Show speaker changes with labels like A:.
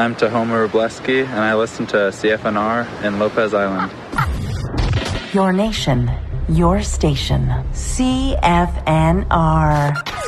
A: I'm Tahomer Robleski, and I listen to CFNR in Lopez Island.
B: Your nation, your station, CFNR.